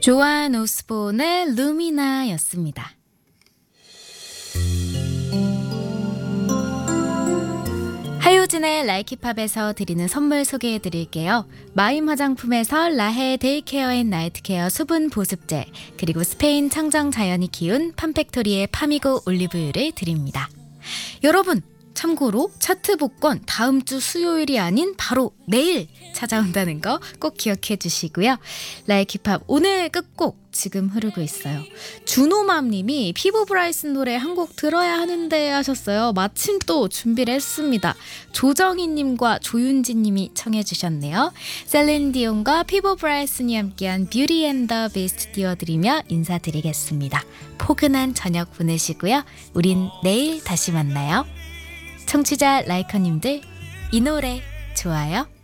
조안 오스본의 루미나였습니다. 하효진의 라이키팝에서 드리는 선물 소개해드릴게요. 마임 화장품에서 라헤 데이케어 앤 나이트케어 수분 보습제, 그리고 스페인 청정 자연이 키운 팜팩토리의 파미고 올리브유를 드립니다. 여러분, 참고로 차트 복권 다음 주 수요일이 아닌 바로 내일 찾아온다는 거 꼭 기억해 주시고요. 라이키팝 오늘 끝곡 지금 흐르고 있어요. 준호맘님이 피부 브라이스 노래 한 곡 들어야 하는데 하셨어요. 마침 또 준비를 했습니다. 조정희님과 조윤지님이 청해 주셨네요. 셀린 디온과 피부 브라이슨이 함께한 뷰티 앤 더 비스트 띄워드리며 인사드리겠습니다. 포근한 저녁 보내시고요. 우린 내일 다시 만나요. 청취자 라이커님들, 이 노래 좋아요?